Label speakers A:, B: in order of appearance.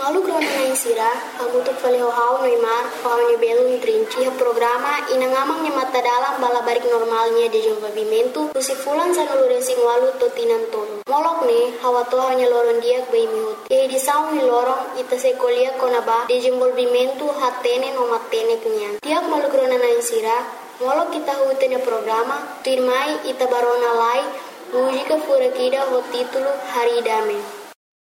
A: Malu krona na insira, hamutu fale hau Neymar, hau ni belo trinci programa inangamang ni mata dalam balabarik normalnya de desenvolvimento, usifulan sa nulurensing walu totinan tolo. Molok ni, hawato hanya loron diak bai mihut. Yai disau ni lorong ita sekolia konaba desenvolvimento hatene no matene kenyan. Tiak malu krona na insira, molok kita hutene programa, tirmai ita barona lai, mujika furakida ho titulo Hari Dame.